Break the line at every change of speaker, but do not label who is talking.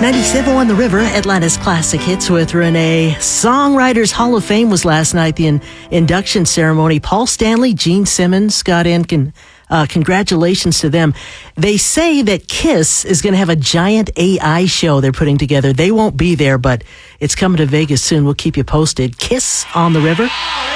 97 on the River, Atlanta's classic hits with Renee. Songwriters Hall of Fame was last night, the induction ceremony. Paul Stanley, Gene Simmons got in. Congratulations to them. They say that KISS is going to have a giant AI show they're putting together. They won't be there, but it's coming to Vegas soon. We'll keep you posted. KISS on the River.